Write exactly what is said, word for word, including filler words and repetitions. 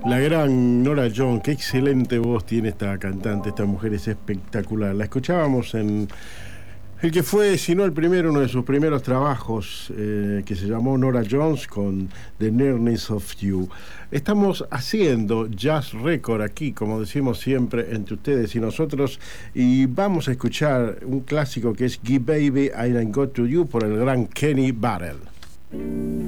La gran Norah Jones, qué excelente voz tiene esta cantante, esta mujer es espectacular. La escuchábamos en el que fue, si no el primero, uno de sus primeros trabajos, eh, que se llamó Norah Jones con The Nearness of You. Estamos haciendo jazz record aquí, como decimos siempre, entre ustedes y nosotros, y vamos a escuchar un clásico que es Give Baby, I Ain't Got to You, por el gran Kenny Burrell.